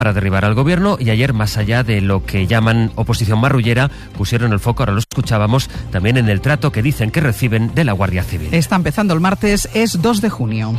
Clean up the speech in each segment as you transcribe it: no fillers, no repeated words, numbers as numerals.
para derribar al gobierno y ayer, más allá de lo que llaman oposición marrullera, pusieron el foco, ahora lo escuchábamos, también en el trato que dicen que reciben de la Guardia Civil. Está empezando el martes, es 2 de junio.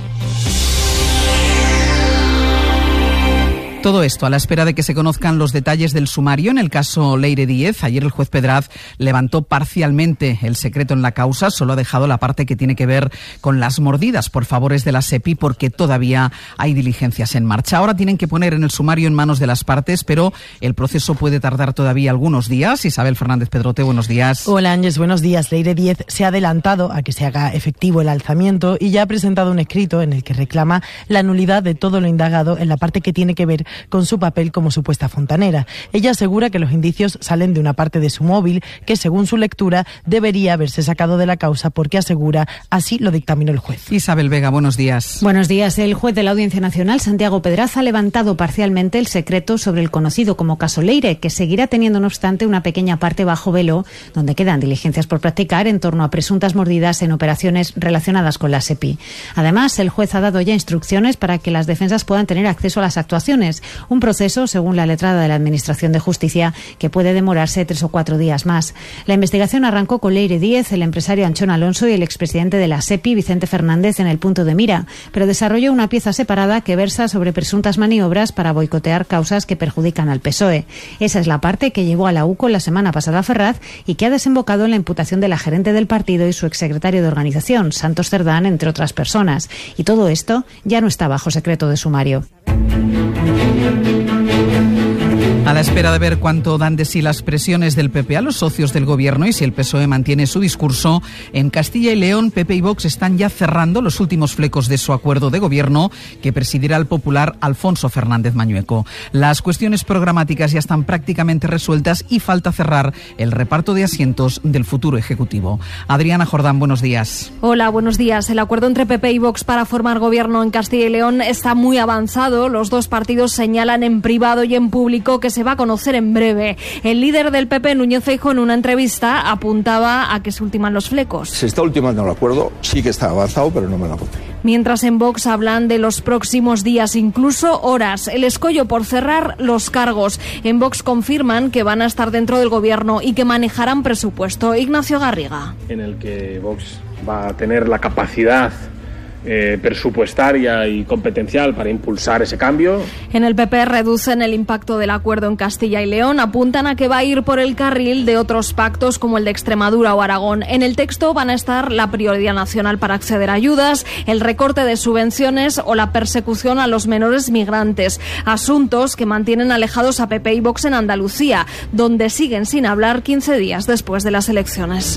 Todo esto a la espera de que se conozcan los detalles del sumario en el caso Leire Díez. Ayer el juez Pedraz levantó parcialmente el secreto en la causa, solo ha dejado la parte que tiene que ver con las mordidas por favores de la SEPI porque todavía hay diligencias en marcha. Ahora tienen que poner en el sumario en manos de las partes, pero el proceso puede tardar todavía algunos días. Isabel Fernández Pedrote, buenos días. Hola Ángeles, buenos días. Leire Díez se ha adelantado a que se haga efectivo el alzamiento y ya ha presentado un escrito en el que reclama la nulidad de todo lo indagado en la parte que tiene que ver con su papel como supuesta fontanera. Ella asegura que los indicios salen de una parte de su móvil que, según su lectura, debería haberse sacado de la causa porque asegura así lo dictaminó el juez. Isabel Vega, buenos días. Buenos días. El juez de la Audiencia Nacional, Santiago Pedraz, ha levantado parcialmente el secreto sobre el conocido como caso Leire, que seguirá teniendo, no obstante, una pequeña parte bajo velo, donde quedan diligencias por practicar en torno a presuntas mordidas en operaciones relacionadas con la SEPI. Además, el juez ha dado ya instrucciones para que las defensas puedan tener acceso a las actuaciones. Un proceso, según la letrada de la Administración de Justicia, que puede demorarse 3 o 4 días más. La investigación arrancó con Leire Díez, el empresario Anchón Alonso y el expresidente de la SEPI, Vicente Fernández, en el punto de mira, pero desarrolló una pieza separada que versa sobre presuntas maniobras para boicotear causas que perjudican al PSOE. Esa es la parte que llevó a la UCO la semana pasada a Ferraz y que ha desembocado en la imputación de la gerente del partido y su exsecretario de organización, Santos Cerdán, entre otras personas. Y todo esto ya no está bajo secreto de sumario. A la espera de ver cuánto dan de sí las presiones del PP a los socios del gobierno y si el PSOE mantiene su discurso, en Castilla y León, PP y Vox están ya cerrando los últimos flecos de su acuerdo de gobierno que presidirá el popular Alfonso Fernández Mañueco. Las cuestiones programáticas ya están prácticamente resueltas y falta cerrar el reparto de asientos del futuro Ejecutivo. Adriana Jordán, buenos días. Hola, buenos días. El acuerdo entre PP y Vox para formar gobierno en Castilla y León está muy avanzado. Los dos partidos señalan en privado y en público que se va a conocer en breve. El líder del PP, Núñez Feijóo, en una entrevista apuntaba a que se ultiman los flecos. Se está ultimando el acuerdo, sí que está avanzado, pero no me lo apunte. Mientras en Vox hablan de los próximos días, incluso horas. El escollo por cerrar los cargos. En Vox confirman que van a estar dentro del gobierno y que manejarán presupuesto. Ignacio Garriga. En el que Vox va a tener la capacidad presupuestaria y competencial para impulsar ese cambio. En el PP reducen el impacto del acuerdo en Castilla y León, apuntan a que va a ir por el carril de otros pactos como el de Extremadura o Aragón. En el texto van a estar la prioridad nacional para acceder a ayudas, el recorte de subvenciones o la persecución a los menores migrantes, asuntos que mantienen alejados a PP y Vox en Andalucía, donde siguen sin hablar 15 días después de las elecciones.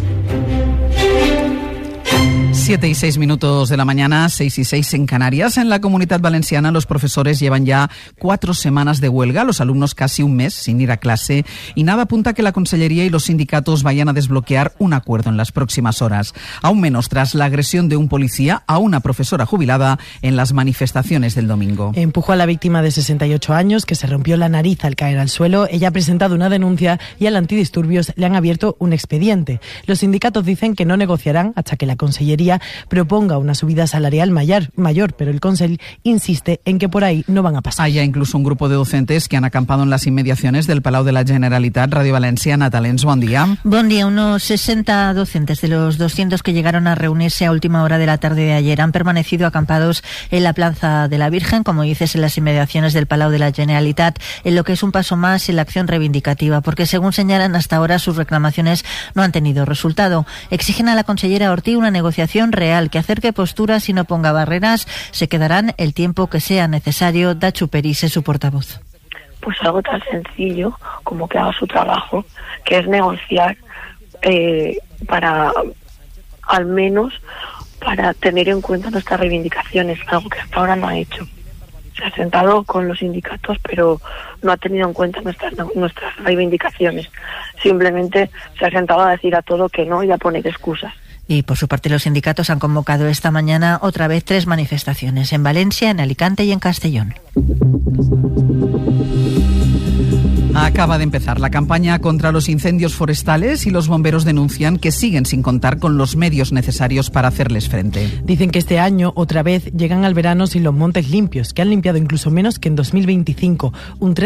7:06 de la mañana, 6:06 en Canarias. En la Comunidad Valenciana los profesores llevan ya 4 semanas de huelga, los alumnos casi un mes sin ir a clase y nada apunta a que la Consellería y los sindicatos vayan a desbloquear un acuerdo en las próximas horas. Aún menos tras la agresión de un policía a una profesora jubilada en las manifestaciones del domingo. Empujó a la víctima de 68 años que se rompió la nariz al caer al suelo. Ella ha presentado una denuncia y al antidisturbios le han abierto un expediente. Los sindicatos dicen que no negociarán hasta que la Consellería proponga una subida salarial mayor, pero el Consell insiste en que por ahí no van a pasar. Hay ya incluso un grupo de docentes que han acampado en las inmediaciones del Palau de la Generalitat. Radio Valencia, Natalens, buen día. Buen día. Unos 60 docentes de los 200 que llegaron a reunirse a última hora de la tarde de ayer han permanecido acampados en la Plaza de la Virgen, como dices, en las inmediaciones del Palau de la Generalitat, en lo que es un paso más en la acción reivindicativa, porque según señalan hasta ahora sus reclamaciones no han tenido resultado. Exigen a la consellera Ortí una negociación real que acerque posturas y no ponga barreras. Se quedarán el tiempo que sea necesario. Dachu Peris es su portavoz. Pues algo tan sencillo como que haga su trabajo, que es negociar para, al menos, para tener en cuenta nuestras reivindicaciones, algo que hasta ahora no ha hecho. Se ha sentado con los sindicatos, pero no ha tenido en cuenta nuestras reivindicaciones. Simplemente se ha sentado a decir a todo que no y a poner excusas. Y por su parte los sindicatos han convocado esta mañana otra vez 3 manifestaciones, en Valencia, en Alicante y en Castellón. Acaba de empezar la campaña contra los incendios forestales y los bomberos denuncian que siguen sin contar con los medios necesarios para hacerles frente. Dicen que este año, otra vez, llegan al verano sin los montes limpios, que han limpiado incluso menos que en 2025, un